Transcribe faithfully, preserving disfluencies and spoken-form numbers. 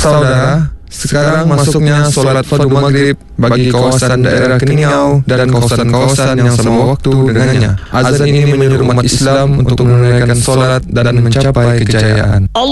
Saudara, sekarang masuknya solat fardu maghrib bagi kawasan daerah Keningiau dan kawasan-kawasan yang sama waktu dengannya. Azan ini menyuruh umat Islam untuk menunaikan solat dan mencapai kejayaan.